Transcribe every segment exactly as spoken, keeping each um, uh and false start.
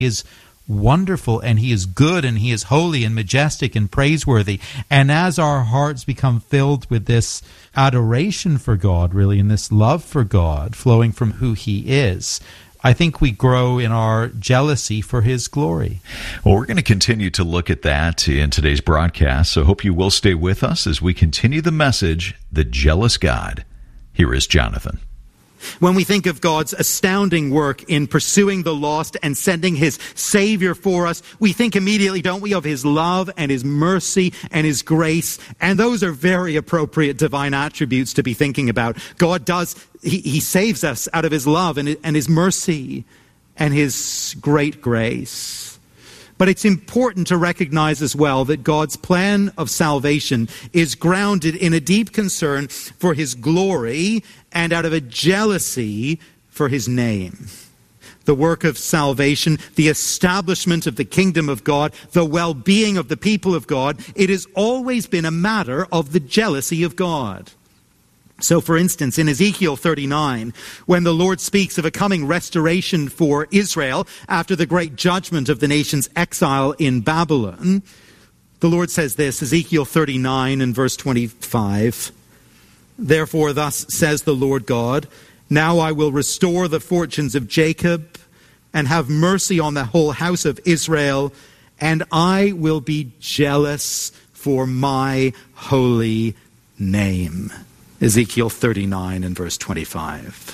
is wonderful, and he is good, and he is holy and majestic and praiseworthy. And as our hearts become filled with this adoration for God, really, and this love for God flowing from who he is, I think we grow in our jealousy for his glory. Well, we're going to continue to look at that in today's broadcast, so hope you will stay with us as we continue the message, The Jealous God. Here is Jonathan. When we think of God's astounding work in pursuing the lost and sending his Savior for us, we think immediately, don't we, of his love and his mercy and his grace. And those are very appropriate divine attributes to be thinking about. God does, he, he saves us out of his love and, and his mercy and his great grace. But it's important to recognize as well that God's plan of salvation is grounded in a deep concern for his glory and out of a jealousy for his name. The work of salvation, the establishment of the kingdom of God, the well-being of the people of God, it has always been a matter of the jealousy of God. So, for instance, in Ezekiel thirty-nine, when the Lord speaks of a coming restoration for Israel after the great judgment of the nation's exile in Babylon, the Lord says this, Ezekiel thirty-nine and verse twenty-five, "Therefore thus says the Lord God, now I will restore the fortunes of Jacob and have mercy on the whole house of Israel, and I will be jealous for my holy name." Ezekiel thirty-nine and verse twenty-five.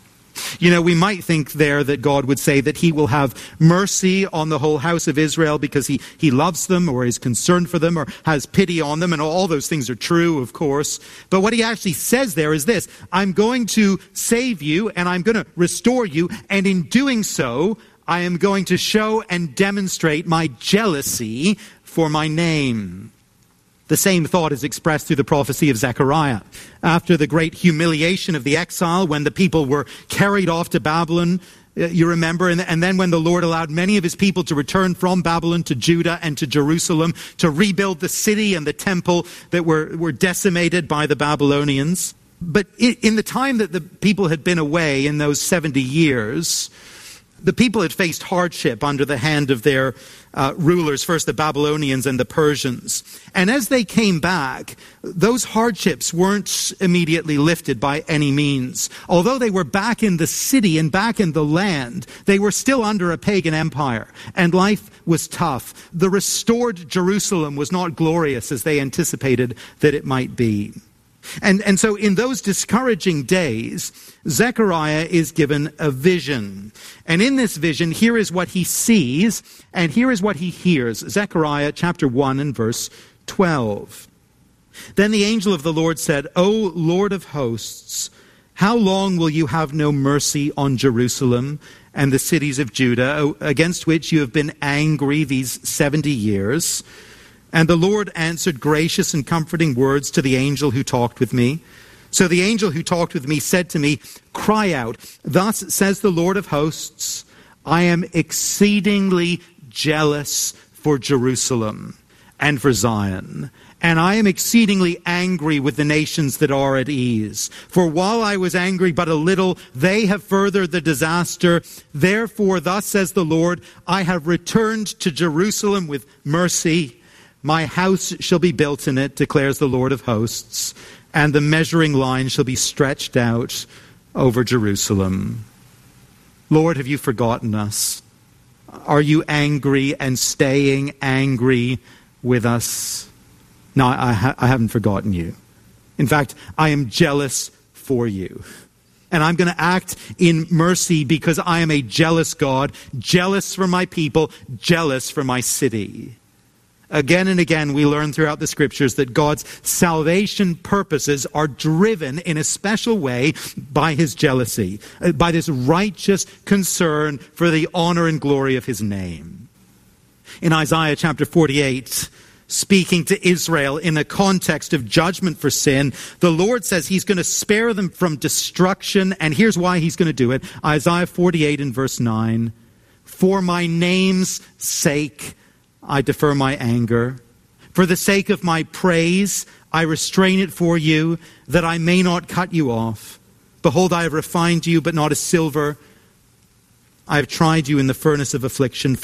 You know, we might think there that God would say that he will have mercy on the whole house of Israel because he, he loves them or is concerned for them or has pity on them, and all those things are true, of course. But what he actually says there is this: I'm going to save you and I'm going to restore you, and in doing so, I am going to show and demonstrate my jealousy for my name. The same thought is expressed through the prophecy of Zechariah. After the great humiliation of the exile, when the people were carried off to Babylon, you remember, and, and then when the Lord allowed many of his people to return from Babylon to Judah and to Jerusalem to rebuild the city and the temple that were, were decimated by the Babylonians. But in the time that the people had been away, in those seventy years, the people had faced hardship under the hand of their uh, rulers, first the Babylonians and the Persians. And as they came back, those hardships weren't immediately lifted by any means. Although they were back in the city and back in the land, they were still under a pagan empire, and life was tough. The restored Jerusalem was not glorious as they anticipated that it might be. And, and so in those discouraging days, Zechariah is given a vision. And in this vision, here is what he sees, and here is what he hears. Zechariah chapter one and verse twelve. "Then the angel of the Lord said, O Lord of hosts, how long will you have no mercy on Jerusalem and the cities of Judah, against which you have been angry these seventy years? And the Lord answered gracious and comforting words to the angel who talked with me. So the angel who talked with me said to me, Cry out, thus says the Lord of hosts, I am exceedingly jealous for Jerusalem and for Zion, and I am exceedingly angry with the nations that are at ease. For while I was angry but a little, they have furthered the disaster. Therefore, thus says the Lord, I have returned to Jerusalem with mercy. My house shall be built in it, declares the Lord of hosts, and the measuring line shall be stretched out over Jerusalem. Lord, have you forgotten us? Are you angry and staying angry with us? No, I, ha- I haven't forgotten you. In fact, I am jealous for you. And I'm going to act in mercy because I am a jealous God, jealous for my people, jealous for my city. Again and again, we learn throughout the scriptures that God's salvation purposes are driven in a special way by his jealousy, by this righteous concern for the honor and glory of his name. In Isaiah chapter forty-eight, speaking to Israel in a context of judgment for sin, the Lord says he's going to spare them from destruction, and here's why he's going to do it. Isaiah forty-eight and verse nine, For my name's sake, I defer my anger. For the sake of my praise, I restrain it for you, that I may not cut you off. Behold, I have refined you, but not as silver. I have tried you in the furnace of affliction.